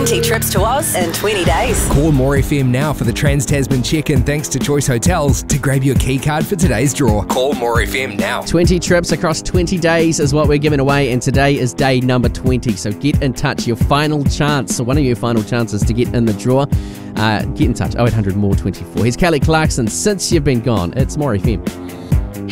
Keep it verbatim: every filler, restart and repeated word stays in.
twenty trips to Oz in twenty days. Call More F M now for the Trans-Tasman check-in thanks to Choice Hotels to grab your key card for today's draw. Call More F M now. twenty trips across twenty days is what we're giving away, and today is day number twenty. So get in touch. Your final chance, so one of your final chances to get in the draw. Uh, get in touch. oh eight hundred more twenty-four. Here's Kelly Clarkson. Since You've Been Gone. It's More F M.